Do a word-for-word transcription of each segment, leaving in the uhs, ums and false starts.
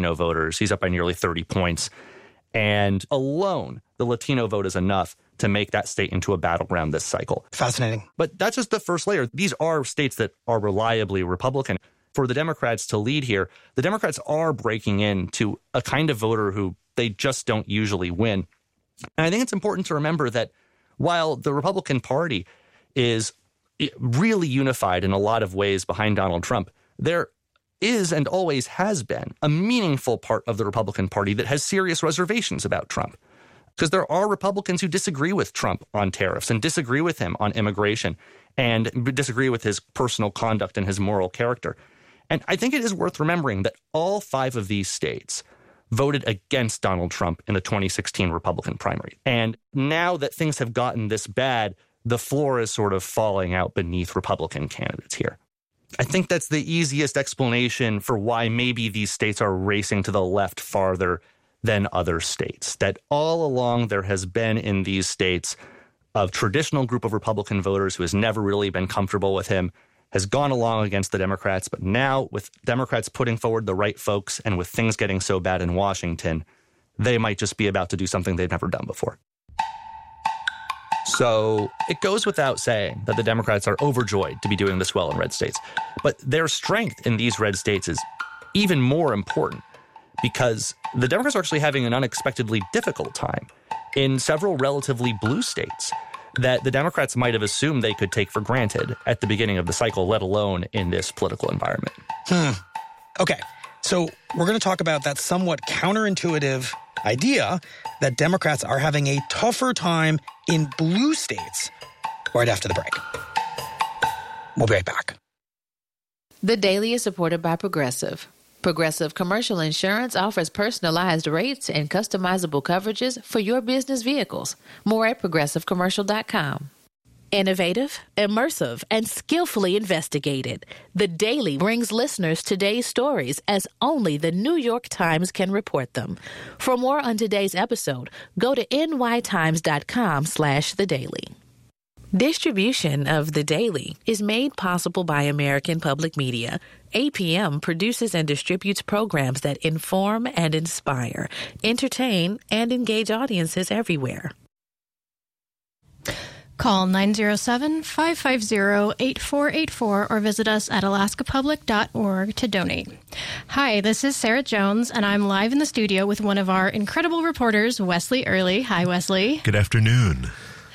Latino voters. He's up by nearly thirty points. And alone, the Latino vote is enough to make that state into a battleground this cycle. Fascinating. But that's just the first layer. These are states that are reliably Republican. For the Democrats to lead here, the Democrats are breaking into a kind of voter who they just don't usually win. And I think it's important to remember that while the Republican Party is really unified in a lot of ways behind Donald Trump, there is and always has been a meaningful part of the Republican Party that has serious reservations about Trump. Because there are Republicans who disagree with Trump on tariffs and disagree with him on immigration and disagree with his personal conduct and his moral character. And I think it is worth remembering that all five of these states voted against Donald Trump in the twenty sixteen Republican primary. And now that things have gotten this bad, the floor is sort of falling out beneath Republican candidates here. I think that's the easiest explanation for why maybe these states are racing to the left farther than other states. That all along there has been in these states a traditional group of Republican voters who has never really been comfortable with him, has gone along against the Democrats. But now with Democrats putting forward the right folks and with things getting so bad in Washington, they might just be about to do something they've never done before. So it goes without saying that the Democrats are overjoyed to be doing this well in red states. But their strength in these red states is even more important because the Democrats are actually having an unexpectedly difficult time in several relatively blue states that the Democrats might have assumed they could take for granted at the beginning of the cycle, let alone in this political environment. Hmm. Okay, so we're going to talk about that somewhat counterintuitive idea that Democrats are having a tougher time in blue states right after the break. We'll be right back. The Daily is supported by Progressive. Progressive Commercial Insurance offers personalized rates and customizable coverages for your business vehicles. More at progressive commercial dot com. Innovative, immersive, and skillfully investigated, The Daily brings listeners today's stories as only the New York Times can report them. For more on today's episode, go to n y times dot com slash the daily. Distribution of The Daily is made possible by American Public Media. A P M produces and distributes programs that inform and inspire, entertain, and engage audiences everywhere. Call nine zero seven, five five zero, eight four eight four or visit us at alaska public dot org to donate. Hi, this is Sarah Jones, and I'm live in the studio with one of our incredible reporters, Wesley Early. Hi, Wesley. Good afternoon.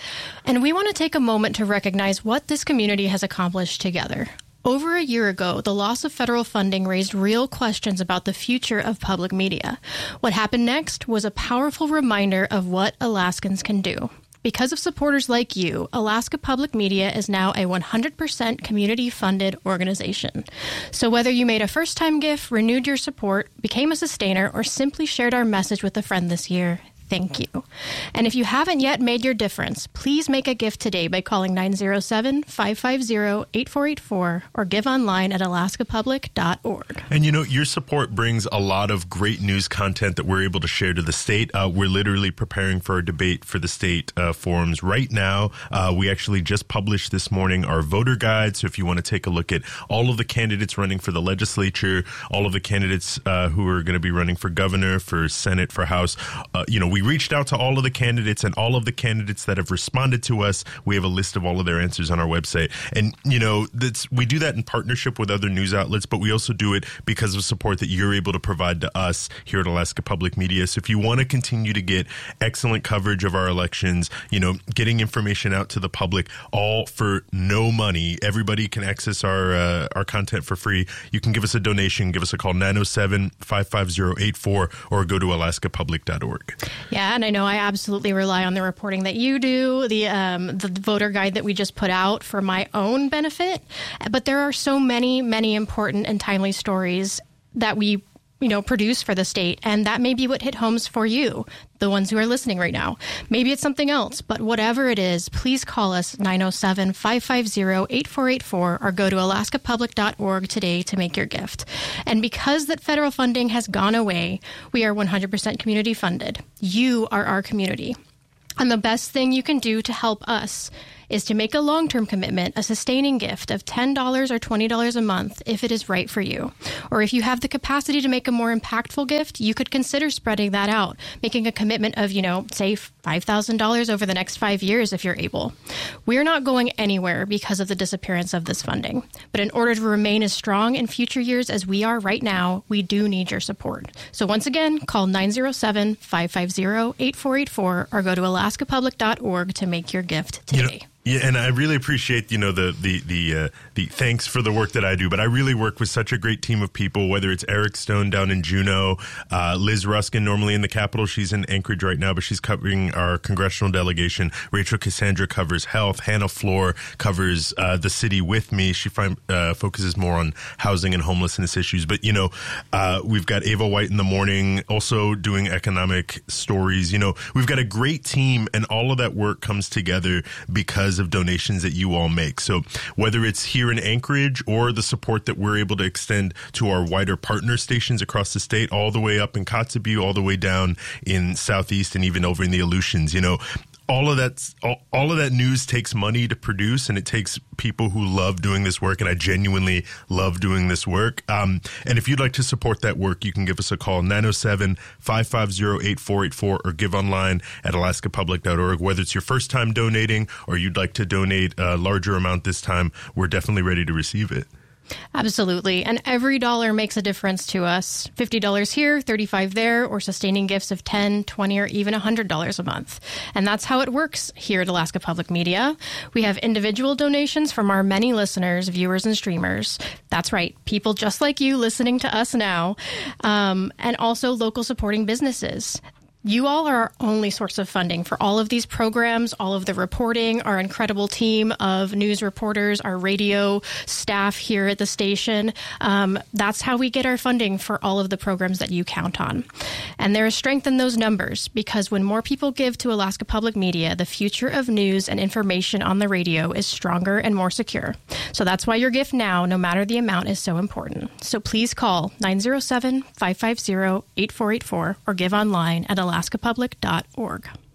And we want to take a moment to recognize what this community has accomplished together. Over a year ago, the loss of federal funding raised real questions about the future of public media. What happened next was a powerful reminder of what Alaskans can do. Because of supporters like you, Alaska Public Media is now a one hundred percent community-funded organization. So whether you made a first-time gift, renewed your support, became a sustainer, or simply shared our message with a friend this year, thank you. And if you haven't yet made your difference, please make a gift today by calling nine zero seven, five five zero, eight four eight four or give online at alaska public dot org. And you know, your support brings a lot of great news content that we're able to share to the state. Uh, we're literally preparing for a debate for the state uh, forums right now. Uh, we actually just published this morning our voter guide. So if you want to take a look at all of the candidates running for the legislature, all of the candidates uh, who are going to be running for governor, for Senate, for House, uh, you know, we We reached out to all of the candidates, and all of the candidates that have responded to us, we have a list of all of their answers on our website. And, you know, that's, we do that in partnership with other news outlets, but we also do it because of support that you're able to provide to us here at Alaska Public Media. So if you want to continue to get excellent coverage of our elections, you know, getting information out to the public, all for no money, everybody can access our uh, our content for free. You can give us a donation, give us a call, nine oh seven, five five zero, eight four, or go to alaska public dot org. Yeah, and I know I absolutely rely on the reporting that you do, the um, the voter guide that we just put out for my own benefit. But there are so many, many important and timely stories that we, you know, produce for the state. And that may be what hit homes for you, the ones who are listening right now. Maybe it's something else, but whatever it is, please call us nine oh seven, five five zero, eight four eight four or go to alaska public dot org today to make your gift. And because that federal funding has gone away, we are one hundred percent community funded. You are our community. And the best thing you can do to help us is to make a long-term commitment, a sustaining gift of ten dollars or twenty dollars a month if it is right for you. Or if you have the capacity to make a more impactful gift, you could consider spreading that out, making a commitment of, you know, say five thousand dollars over the next five years if you're able. We're not going anywhere because of the disappearance of this funding. But in order to remain as strong in future years as we are right now, we do need your support. So once again, call nine oh seven, five five zero, eight four eight four or go to alaska public dot org to make your gift today. You know, yeah, and I really appreciate, you know, the the the uh, the thanks for the work that I do. But I really work with such a great team of people, whether it's Eric Stone down in Juneau, uh, Liz Ruskin, normally in the Capitol. She's in Anchorage right now, but she's covering our congressional delegation. Rachel Cassandra covers health. Hannah Floor covers uh, the city with me. She find, uh, focuses more on housing and homelessness issues. But, you know, uh, we've got Ava White in the morning also doing economic stories. You know, we've got a great team, and all of that work comes together because of donations that you all make. So whether it's here in Anchorage or the support that we're able to extend to our wider partner stations across the state, all the way up in Kotzebue, all the way down in Southeast, and even over in the Aleutians, you know, all of that, all, all of that news takes money to produce, and it takes people who love doing this work. And I genuinely love doing this work. Um, and if you'd like to support that work, you can give us a call, nine oh seven, five five zero, eight four eight four, or give online at alaska public dot org. Whether it's your first time donating or you'd like to donate a larger amount this time, we're definitely ready to receive it. Absolutely. And every dollar makes a difference to us. fifty dollars here, thirty-five dollars there, or sustaining gifts of ten dollars, twenty dollars, or even one hundred dollars a month. And that's how it works here at Alaska Public Media. We have individual donations from our many listeners, viewers, and streamers. That's right, people just like you listening to us now, um, and also local supporting businesses. You all are our only source of funding for all of these programs, all of the reporting, our incredible team of news reporters, our radio staff here at the station. Um, that's how we get our funding for all of the programs that you count on. And there is strength in those numbers, because when more people give to Alaska Public Media, the future of news and information on the radio is stronger and more secure. So that's why your gift now, no matter the amount, is so important. So please call nine oh seven, five five zero, eight four eight four or give online at alaska public dot org.